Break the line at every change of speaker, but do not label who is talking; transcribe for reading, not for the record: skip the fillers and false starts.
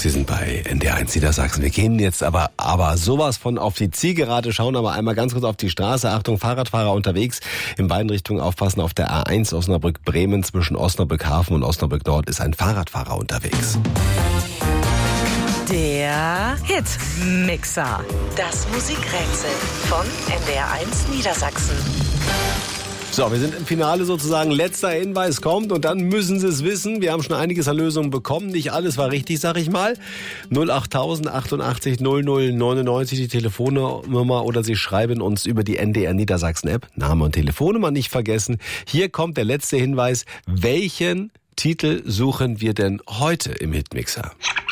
Sie sind bei NDR1 Niedersachsen. Wir gehen jetzt aber sowas von auf die Zielgerade, schauen aber einmal ganz kurz auf die Straße. Achtung, Fahrradfahrer unterwegs. In beiden Richtungen aufpassen. Auf der A1 Osnabrück-Bremen zwischen Osnabrück-Hafen und Osnabrück-Nord ist ein Fahrradfahrer unterwegs.
Der Hitmixer. Das Musikrätsel von NDR1 Niedersachsen.
So, wir sind im Finale sozusagen. Letzter Hinweis kommt und dann müssen Sie es wissen. Wir haben schon einiges an Lösungen bekommen. Nicht alles war richtig, sag ich mal. 08000 88 00 99 die Telefonnummer oder Sie schreiben uns über die NDR Niedersachsen App. Name und Telefonnummer nicht vergessen. Hier kommt der letzte Hinweis. Welchen Titel suchen wir denn heute im Hitmixer?